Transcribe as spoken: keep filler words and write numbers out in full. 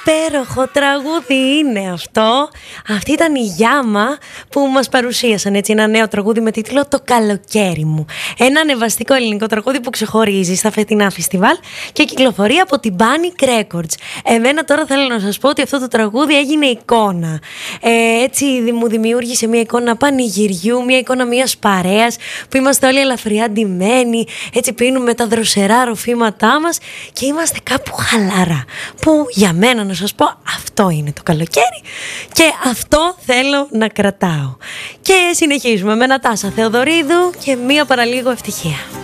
υπέροχο τραγούδι είναι αυτό. Αυτή ήταν η Γιάμα που μας παρουσίασαν έτσι ένα νέο τραγούδι με τίτλο «Το καλοκαίρι μου». Ένα ανεβαστικό ελληνικό τραγούδι που ξεχωρίζει στα φετινά φεστιβάλ και κυκλοφορεί από την Panic Records. Εμένα τώρα θέλω να σας πω ότι αυτό το τραγούδι έγινε εικόνα. Ε, έτσι μου δημιούργησε μια εικόνα πανηγυριού, μια εικόνα μιας παρέας που είμαστε όλοι ελαφριά ντυμένοι, έτσι πίνουμε τα δροσερά ροφήματά μας και είμαστε κάπου χαλαρά. Που για μένα να σας πω αυτό είναι το καλοκαίρι και αυτό θέλω να κρατάω. Και συνεχίζουμε με Νατάσα Θεοδωρίδου και μία παραλίγο ευτυχία.